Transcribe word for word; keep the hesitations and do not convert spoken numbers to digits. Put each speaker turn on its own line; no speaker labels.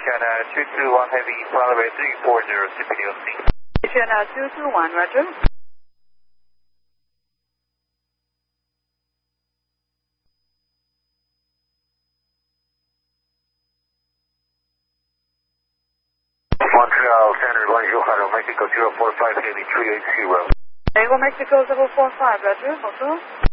China two two one Heavy, runway three four zero, C P D O C.
China two two one, roger.
Montreal, Standard one zero, Mexico zero four five Heavy three eight zero.
Eagle Mexico zero four five, roger, also.